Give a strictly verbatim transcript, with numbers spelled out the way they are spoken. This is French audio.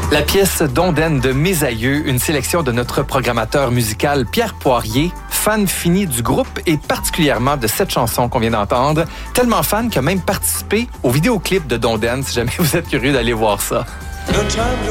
La pièce Dondaine de Mes Aïeux, une sélection de notre programmateur musical Pierre Poirier, fan fini du groupe et particulièrement de cette chanson qu'on vient d'entendre. Tellement fan qu'il a même participé au vidéoclip de Dondaine, si jamais vous êtes curieux d'aller voir ça.